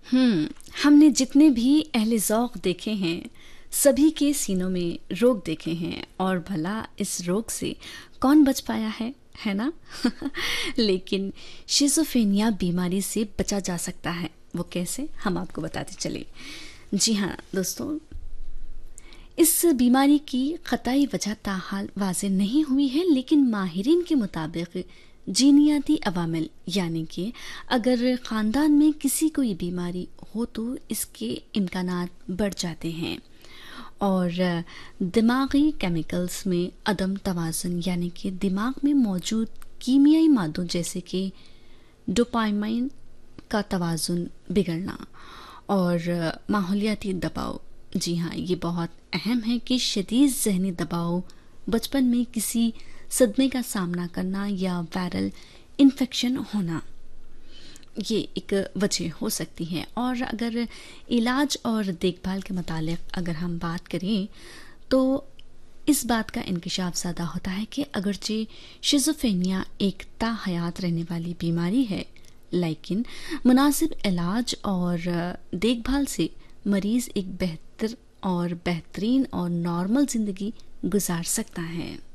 हमने जितने भी अहले ज़ौक़ देखे हैं सभी के सीनों में रोग देखे हैं, और भला इस रोग से कौन बच पाया है ना? लेकिन शिज़ोफ्रेनिया बीमारी से बचा जा सकता है। वो कैसे, हम आपको बताते चले। जी हाँ दोस्तों, इस बीमारी की क़तई वजह ताहाल वाज़ेह नहीं हुई है, लेकिन माहिरीन के मुताबिक जीनियाती अवामिल यानी कि अगर ख़ानदान में किसी को ये बीमारी हो तो इसके इम्कानात बढ़ जाते हैं। और दिमागी केमिकल्स में अदम तवाज़ुन यानी कि दिमाग में मौजूद कीमियाई मादों जैसे कि डोपामाइन का तवाज़ुन बिगड़ना और माहौलियाती दबाव। जी हाँ, ये बहुत अहम है कि शदीद ज़हनी दबाव, बचपन में किसी सदमे का सामना करना या वायरल इन्फेक्शन होना, ये एक वजह हो सकती है। और अगर इलाज और देखभाल के मुतालिक अगर हम बात करें तो इस बात का इंकशाफ ज़्यादा होता है कि अगरचे शिज़ोफ्रेनिया एक ताहयात रहने वाली बीमारी है, लेकिन मुनासिब इलाज और देखभाल से मरीज़ एक बेहतर और बेहतरीन और नॉर्मल ज़िंदगी गुजार सकता है।